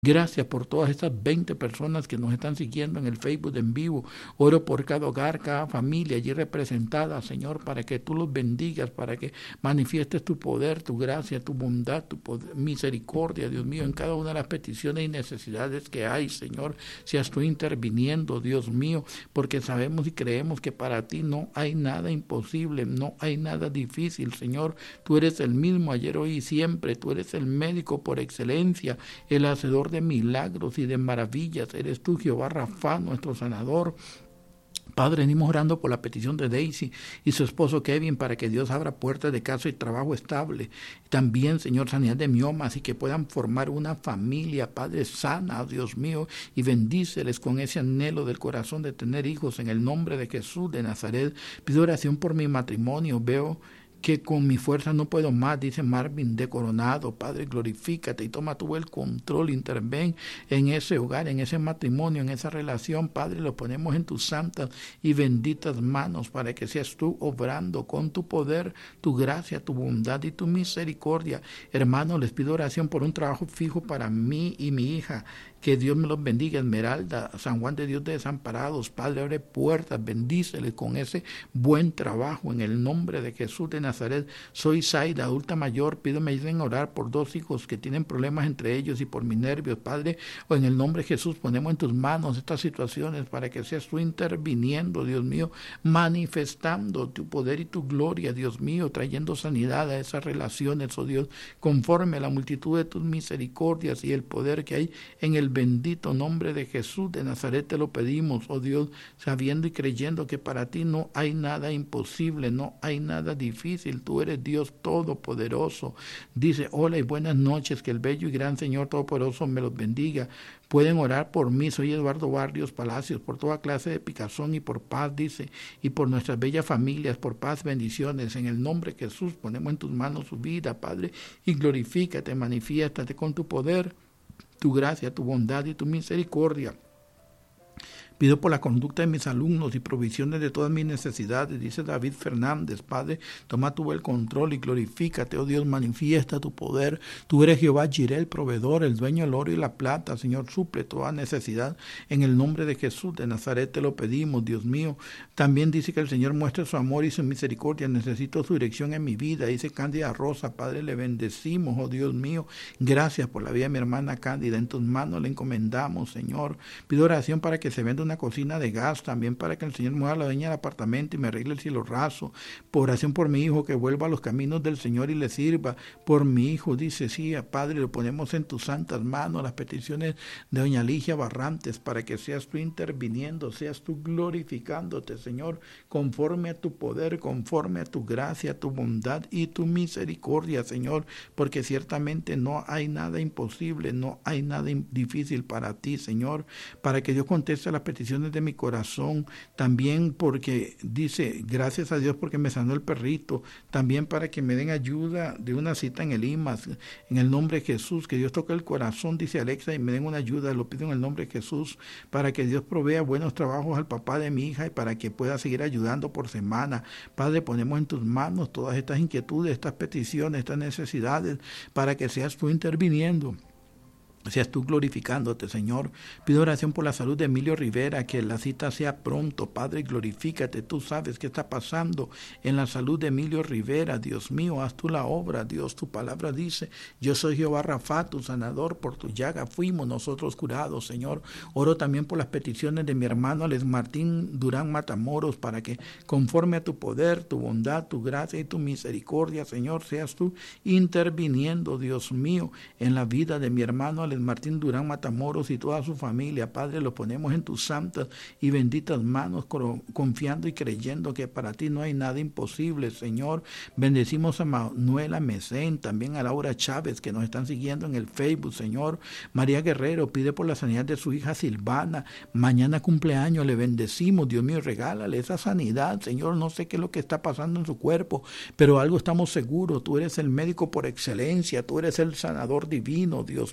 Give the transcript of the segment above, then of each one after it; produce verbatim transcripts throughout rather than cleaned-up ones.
Gracias por todas estas veinte personas que nos están siguiendo en el Facebook en vivo. Oro por cada hogar, cada familia allí representada, Señor, para que tú los bendigas, para que manifiestes tu poder, tu gracia, tu bondad, tu poder, misericordia, Dios mío, en cada una de las peticiones y necesidades que hay, Señor. Seas tú interviniendo, Dios mío, porque sabemos y creemos que para ti no hay nada imposible, no hay nada difícil, Señor. Tú eres el mismo ayer, hoy y siempre. Tú eres el médico por excelencia, el hacedor de milagros y de maravillas. Eres tú, Jehová Rafa, nuestro sanador. Padre, venimos orando por la petición de Daisy y su esposo Kevin para que Dios abra puertas de casa y trabajo estable. También, Señor, sanidad de miomas y que puedan formar una familia, Padre, sana, Dios mío, y bendíceles con ese anhelo del corazón de tener hijos en el nombre de Jesús de Nazaret. Pido oración por mi matrimonio. Veo que con mi fuerza no puedo más, dice Marvin de Coronado. Padre, glorifícate y toma tú el control, interven en ese hogar, en ese matrimonio, en esa relación. Padre, lo ponemos en tus santas y benditas manos para que seas tú obrando con tu poder, tu gracia, tu bondad y tu misericordia. Hermanos, les pido oración por un trabajo fijo para mí y mi hija. Que Dios me los bendiga. Esmeralda, San Juan de Dios de Desamparados. Padre, abre puertas, bendíceles con ese buen trabajo en el nombre de Jesús de Nazaret. Soy Zaida, adulta mayor. Pido me ayuden a orar por dos hijos que tienen problemas entre ellos y por mis nervios. Padre, o en el nombre de Jesús ponemos en tus manos estas situaciones para que seas tú interviniendo, Dios mío, manifestando tu poder y tu gloria, Dios mío, trayendo sanidad a esas relaciones, oh Dios, conforme a la multitud de tus misericordias y el poder que hay en el bendito nombre de Jesús de Nazaret. Te lo pedimos, oh Dios, sabiendo y creyendo que para ti no hay nada imposible, no hay nada difícil. Tú eres Dios todopoderoso. Dice, hola y buenas noches, que el bello y gran Señor todopoderoso me los bendiga. Pueden orar por mí, soy Eduardo Barrios Palacios, por toda clase de picazón y por paz, dice, y por nuestras bellas familias, por paz, bendiciones. En el nombre de Jesús ponemos en tus manos su vida, Padre, y glorifícate, manifiéstate con tu poder, tu gracia, tu bondad y tu misericordia. Pido por la conducta de mis alumnos y provisiones de todas mis necesidades, dice David Fernández. Padre, toma tú el control y glorifícate, oh Dios, manifiesta tu poder. Tú eres Jehová Jireh, el proveedor, el dueño del oro y la plata. Señor, suple toda necesidad. En el nombre de Jesús de Nazaret te lo pedimos, Dios mío. También dice que el Señor muestre su amor y su misericordia. Necesito su dirección en mi vida, dice Cándida Rosa. Padre, le bendecimos, oh Dios mío. Gracias por la vida de mi hermana Cándida. En tus manos le encomendamos, Señor. Pido oración para que se venda una cocina de gas, también para que el Señor mueva la dueña del apartamento y me arregle el cielo raso. Por oración por mi hijo, que vuelva a los caminos del Señor y le sirva. Por mi hijo, dice, sí, Padre, lo ponemos en tus santas manos, las peticiones de doña Ligia Barrantes, para que seas tú interviniendo, seas tú glorificándote, Señor, conforme a tu poder, conforme a tu gracia, tu bondad y tu misericordia, Señor, porque ciertamente no hay nada imposible, no hay nada difícil para ti, Señor, para que Dios conteste las peticiones de mi corazón, también porque dice, gracias a Dios porque me sanó el perrito, también para que me den ayuda de una cita en el I M A S, en el nombre de Jesús, que Dios toque el corazón, dice Alexa, y me den una ayuda, lo pido en el nombre de Jesús, para que Dios provea buenos trabajos al papá de mi hija y para que pueda seguir ayudando por semana. Padre, ponemos en tus manos todas estas inquietudes, estas peticiones, estas necesidades, para que seas tú interviniendo. Seas tú glorificándote, Señor. Pido oración por la salud de Emilio Rivera, que la cita sea pronto. Padre, glorifícate. Tú sabes qué está pasando en la salud de Emilio Rivera. Dios mío, haz tú la obra. Dios, tu palabra dice, yo soy Jehová Rafa, tu sanador. Por tu llaga fuimos nosotros curados, Señor. Oro también por las peticiones de mi hermano Alex Martín Durán Matamoros, para que conforme a tu poder, tu bondad, tu gracia y tu misericordia, Señor, seas tú interviniendo, Dios mío, en la vida de mi hermano Alex Martín Durán Matamoros y toda su familia. Padre, lo ponemos en tus santas y benditas manos, confiando y creyendo que para ti no hay nada imposible, Señor. Bendecimos a Manuela Mesén, también a Laura Chávez, que nos están siguiendo en el Facebook, Señor. María Guerrero pide por la sanidad de su hija Silvana. Mañana cumpleaños, le bendecimos, Dios mío, regálale esa sanidad, Señor. No sé qué es lo que está pasando en su cuerpo, pero algo estamos seguros. Tú eres el médico por excelencia, tú eres el sanador divino, Dios mío.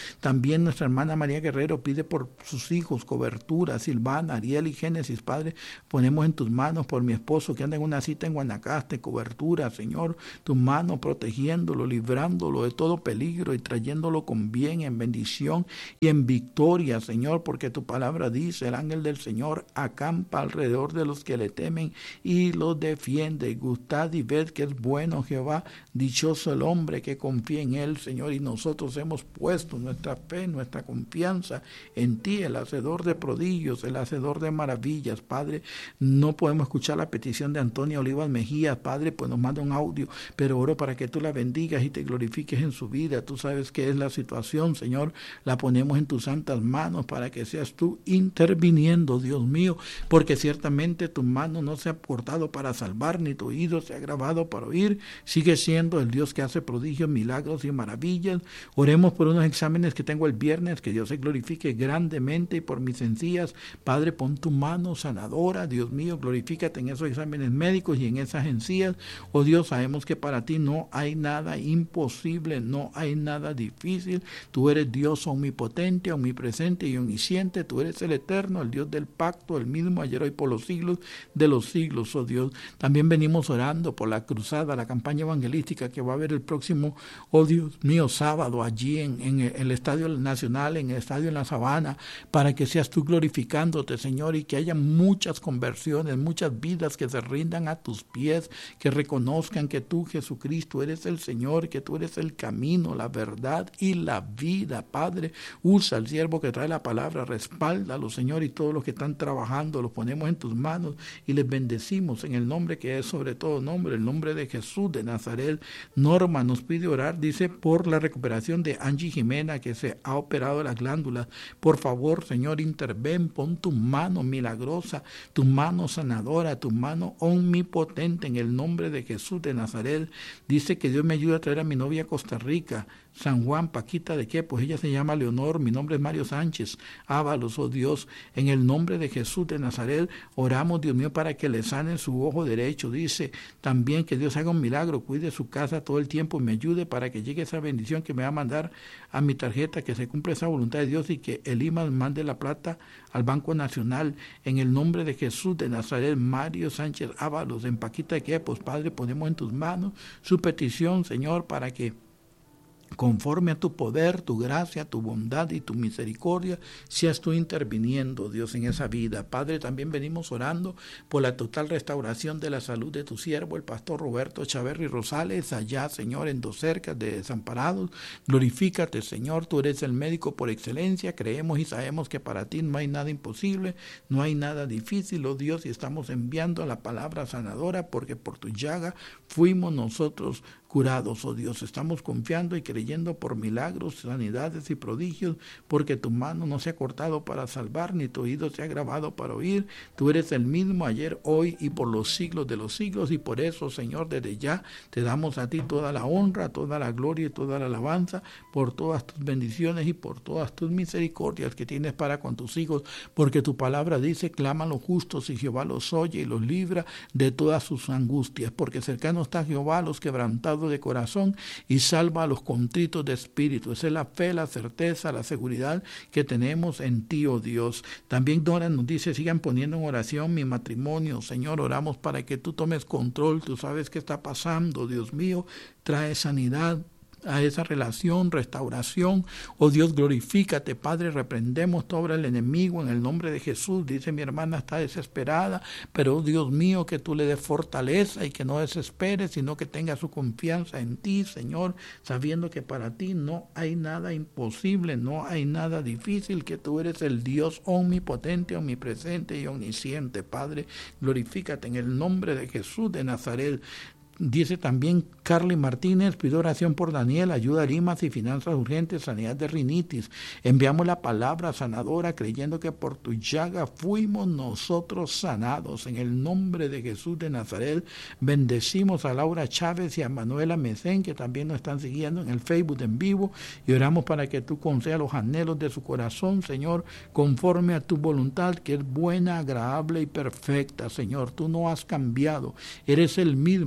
También nuestra hermana María Guerrero pide por sus hijos cobertura, Silvana, Ariel y Génesis, Padre, ponemos en tus manos por mi esposo que anda en una cita en Guanacaste, cobertura, Señor, tu mano protegiéndolo, librándolo de todo peligro y trayéndolo con bien, en bendición y en victoria, Señor, porque tu palabra dice, el ángel del Señor acampa alrededor de los que le temen y los defiende. Gustad y ved que es bueno Jehová, dichoso el hombre que confía en él, Señor, y nosotros hemos puesto nuestra fe, nuestra confianza en ti, el hacedor de prodigios, el hacedor de maravillas, Padre. No podemos escuchar la petición de Antonia Olivas Mejías, Padre, pues nos manda un audio, pero oro para que tú la bendigas y te glorifiques en su vida. Tú sabes qué es la situación, Señor, la ponemos en tus santas manos para que seas tú interviniendo, Dios mío, porque ciertamente tu mano no se ha cortado para salvar, ni tu oído se ha grabado para oír. Sigue siendo el Dios que hace prodigios, milagros y maravillas. Oremos por unos exámenes que tengo el viernes, que Dios se glorifique grandemente, y por mis sencillas, Padre, pon tu mano sanadora, Dios mío, glorifícate en esos exámenes médicos y en esas encías. Oh Dios, sabemos que para ti no hay nada imposible, no hay nada difícil. Tú eres Dios omnipotente, omnipresente y omnisciente. Tú eres el eterno, el Dios del pacto, el mismo ayer, hoy, por los siglos de los siglos, oh Dios. También venimos orando por la cruzada, la campaña evangelística que va a haber el próximo, oh Dios mío, sábado allí en, en el Estadio Nacional, en el Estadio en la Sabana, para que seas tú glorificándote, Señor, y que haya muchas conversiones, muchas vidas que se rindan a tus pies, que reconozcan que tú, Jesucristo, eres el Señor, que tú eres el camino, la verdad y la vida. Padre, usa al siervo que trae la palabra, respáldalo, Señor, y todos los que están trabajando, los ponemos en tus manos y les bendecimos en el nombre que es sobre todo nombre, el nombre de Jesús de Nazaret. Norma nos pide orar, dice, por la recuperación de Angie Jimena, que se ha operado las glándulas. Por favor, Señor, interven, pon tu mano milagrosa, tu mano sanadora, tu mano omnipotente en el nombre de Jesús de Nazaret. Dice que Dios me ayude a traer a mi novia a Costa Rica, San Juan, Paquita de qué, pues ella se llama Leonor, mi nombre es Mario Sánchez Ábalos, oh Dios, en el nombre de Jesús de Nazaret, oramos, Dios mío, para que le sane su ojo derecho. Dice también que Dios haga un milagro, cuide su casa todo el tiempo, me ayude para que llegue esa bendición que me va a mandar a mi tarjeta, que se cumpla esa voluntad de Dios y que el I M A mande la plata al Banco Nacional, en el nombre de Jesús de Nazaret. Mario Sánchez Ábalos, en Paquita de qué, pues Padre, ponemos en tus manos su petición, Señor, para que conforme a tu poder, tu gracia, tu bondad y tu misericordia, seas tú interviniendo, Dios, en esa vida. Padre, también venimos orando por la total restauración de la salud de tu siervo, el pastor Roberto Chaverri Rosales, allá, Señor, en Dos Cercas de Desamparados. Glorifícate, Señor, tú eres el médico por excelencia. Creemos y sabemos que para ti no hay nada imposible, no hay nada difícil, oh Dios, y estamos enviando la palabra sanadora, porque por tu llaga fuimos nosotros curados, oh Dios. Estamos confiando y creyendo por milagros, sanidades y prodigios, porque tu mano no se ha cortado para salvar, ni tu oído se ha grabado para oír. Tú eres el mismo ayer, hoy y por los siglos de los siglos, y por eso, Señor, desde ya te damos a ti toda la honra, toda la gloria y toda la alabanza, por todas tus bendiciones y por todas tus misericordias que tienes para con tus hijos, porque tu palabra dice, claman los justos y Jehová los oye y los libra de todas sus angustias, porque cercano está Jehová a los quebrantados de corazón y salva a los contritos de espíritu. Esa es la fe, la certeza, la seguridad que tenemos en ti, oh Dios. También Dora nos dice, sigan poniendo en oración mi matrimonio. Señor, oramos para que tú tomes control. Tú sabes qué está pasando, Dios mío. Trae sanidad a esa relación, restauración. Oh Dios, glorifícate, Padre. Reprendemos toda obra del enemigo en el nombre de Jesús. Dice mi hermana, está desesperada, pero oh Dios mío, que tú le des fortaleza y que no desespere, sino que tenga su confianza en ti, Señor, sabiendo que para ti no hay nada imposible, no hay nada difícil, que tú eres el Dios omnipotente, omnipresente y omnisciente. Padre, glorifícate en el nombre de Jesús de Nazaret. Dice también Carly Martínez, pido oración por Daniel, ayuda a limas y finanzas urgentes, sanidad de rinitis. Enviamos la palabra sanadora creyendo que por tu llaga fuimos nosotros sanados. En el nombre de Jesús de Nazaret, bendecimos a Laura Chávez y a Manuela Mesén, que también nos están siguiendo en el Facebook en vivo, y oramos para que tú concedas los anhelos de su corazón, Señor, conforme a tu voluntad, que es buena, agradable y perfecta. Señor, tú no has cambiado, eres el mismo ayer, hoy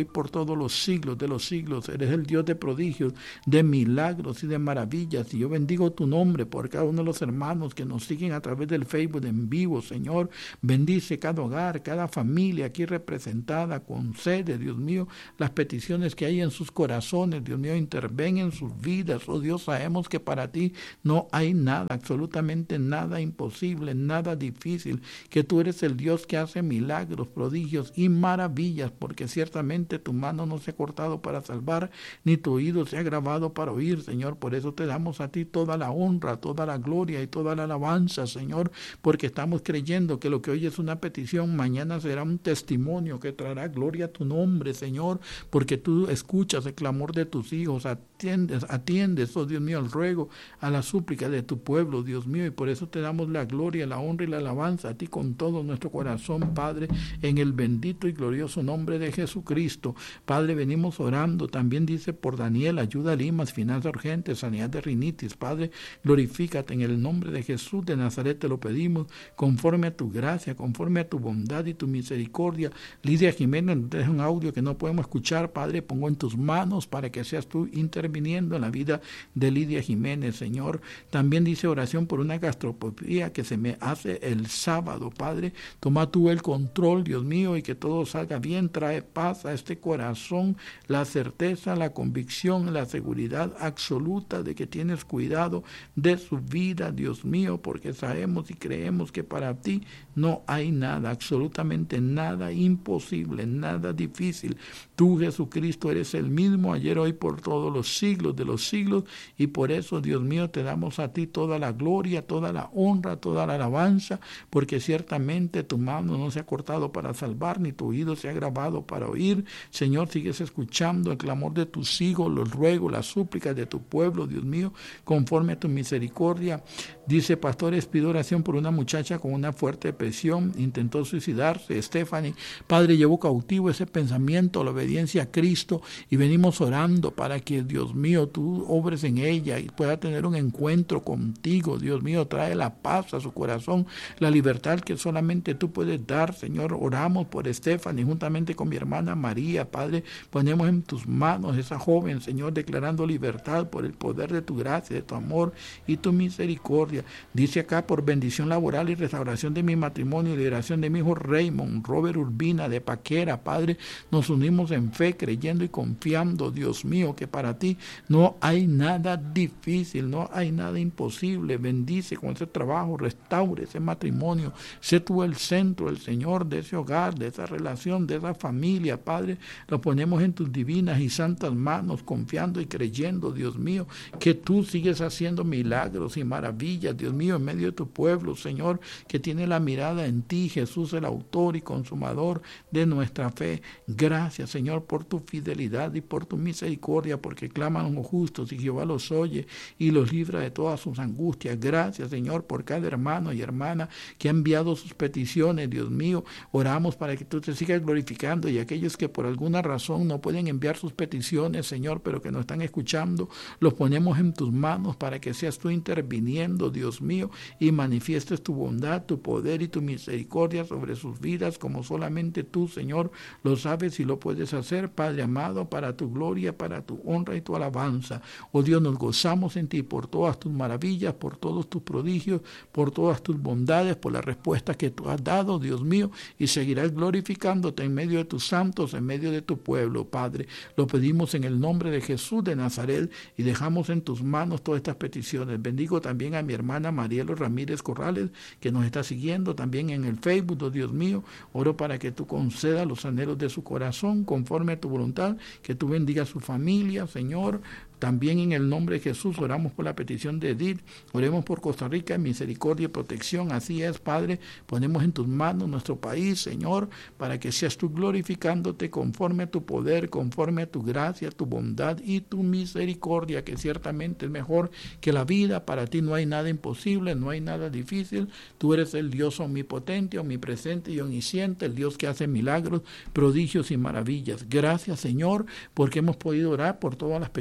hoy por todos los siglos de los siglos. Eres el Dios de prodigios, de milagros y de maravillas. Y yo bendigo tu nombre por cada uno de los hermanos que nos siguen a través del Facebook en vivo, Señor. Bendice cada hogar, cada familia aquí representada. Concede, Dios mío, las peticiones que hay en sus corazones. Dios mío, interven en sus vidas. Oh Dios, sabemos que para ti no hay nada, absolutamente nada imposible, nada difícil, que tú eres el Dios que hace milagros, prodigios y maravillas, porque ciertamente tu mano no se ha cortado para salvar, ni tu oído se ha grabado para oír, Señor. Por eso te damos a ti toda la honra, toda la gloria y toda la alabanza, Señor, porque estamos creyendo que lo que hoy es una petición, mañana será un testimonio que traerá gloria a tu nombre, Señor, porque tú escuchas el clamor de tus hijos, atiendes, atiendes, oh Dios mío, el ruego, a la súplica de tu pueblo, Dios mío, y por eso te damos la gloria, la honra y la alabanza a ti con todo nuestro corazón, Padre, en el bendito y glorioso nombre de Jesucristo. Padre, venimos orando, también dice por Daniel, ayuda a Limas, finanzas urgentes, sanidad de rinitis. Padre, glorifícate en el nombre de Jesús de Nazaret, te lo pedimos, conforme a tu gracia, conforme a tu bondad y tu misericordia. Lidia Jiménez nos deja un audio que no podemos escuchar, Padre, pongo en tus manos para que seas tú interviniendo en la vida de Lidia Jiménez, Señor. También dice oración por una gastropatía que se me hace el sábado, Padre. Toma tú el control, Dios mío, y que todo salga bien. Trae paz a este corazón, la certeza, la convicción, la seguridad absoluta de que tienes cuidado de su vida, Dios mío, porque sabemos y creemos que para ti no hay nada, absolutamente nada imposible, nada difícil. Tú, Jesucristo, eres el mismo ayer, hoy, por todos los siglos de los siglos, y por eso, Dios mío, te damos a ti toda la gloria, toda la honra, toda la alabanza, porque ciertamente tu mano no se ha cortado para salvar, ni tu oído se ha grabado para oír. Señor, sigues escuchando el clamor de tus hijos, los ruegos, las súplicas de tu pueblo, Dios mío, conforme a tu misericordia. Dice, pastores, pido oración por una muchacha con una fuerte depresión, intentó suicidarse, Stephanie. Padre, llevo cautivo ese pensamiento, la obediencia a Cristo, y venimos orando para que, Dios mío, tú obres en ella y pueda tener un encuentro contigo. Dios mío, trae la paz a su corazón, la libertad que solamente tú puedes dar, Señor. Oramos por Stephanie juntamente con mi hermana María, Padre, ponemos en tus manos esa joven, Señor, declarando libertad por el poder de tu gracia, de tu amor y tu misericordia. Dice acá, por bendición laboral y restauración de mi matrimonio y liberación de mi hijo Raymond, Robert Urbina de Paquera, Padre, nos unimos en fe, creyendo y confiando, Dios mío, que para ti no hay nada difícil, no hay nada imposible. Bendice con ese trabajo, restaure ese matrimonio, sé tú el centro, el Señor, de ese hogar, de esa relación, de esa familia, Padre. Lo ponemos en tus divinas y santas manos, confiando y creyendo, Dios mío, que tú sigues haciendo milagros y maravillas, Dios mío, en medio de tu pueblo, Señor, que tiene la mirada en ti, Jesús, el autor y consumador de nuestra fe. Gracias, Señor, por tu fidelidad y por tu misericordia, porque claman los justos y Jehová los oye y los libra de todas sus angustias. Gracias, Señor, por cada hermano y hermana que ha enviado sus peticiones, Dios mío. Oramos para que tú te sigas glorificando, y aquellos que por alguna razón no pueden enviar sus peticiones, Señor, pero que no están escuchando, los ponemos en tus manos para que seas tú interviniendo, Dios mío, y manifiestes tu bondad, tu poder y tu misericordia sobre sus vidas, como solamente tú, Señor, lo sabes y lo puedes hacer, Padre amado, para tu gloria, para tu honra y tu alabanza. Oh Dios, nos gozamos en ti por todas tus maravillas, por todos tus prodigios, por todas tus bondades, por la respuesta que tú has dado, Dios mío, y seguirás glorificándote en medio de tus santos, en medio de tu pueblo, Padre. Lo pedimos en el nombre de Jesús de Nazaret y dejamos en tus manos todas estas peticiones. Bendigo también a mi hermana Marielo Ramírez Corrales, que nos está siguiendo también en el Facebook. Oh Dios mío, oro para que tú concedas los anhelos de su corazón conforme a tu voluntad, que tú bendigas a su familia, Señor. También en el nombre de Jesús oramos por la petición de Edith, oremos por Costa Rica, en misericordia y protección. Así es, Padre, ponemos en tus manos nuestro país, Señor, para que seas tú glorificándote conforme a tu poder, conforme a tu gracia, tu bondad y tu misericordia, que ciertamente es mejor que la vida. Para ti no hay nada imposible, no hay nada difícil. Tú eres el Dios omnipotente, omnipresente y omnisciente, el Dios que hace milagros, prodigios y maravillas. Gracias, Señor, porque hemos podido orar por todas las peticiones que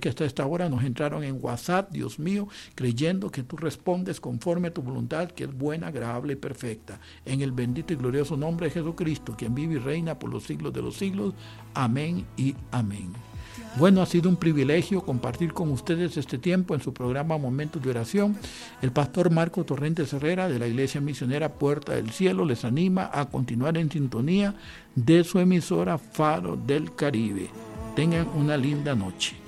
que hasta esta hora nos entraron en WhatsApp, Dios mío, creyendo que tú respondes conforme a tu voluntad, que es buena, agradable y perfecta. En el bendito y glorioso nombre de Jesucristo, quien vive y reina por los siglos de los siglos. Amén y amén. Bueno, ha sido un privilegio compartir con ustedes este tiempo en su programa Momentos de Oración. El pastor Marco Torrentes Herrera de la Iglesia Misionera Puerta del Cielo les anima a continuar en sintonía de su emisora Faro del Caribe. Tengan una linda noche.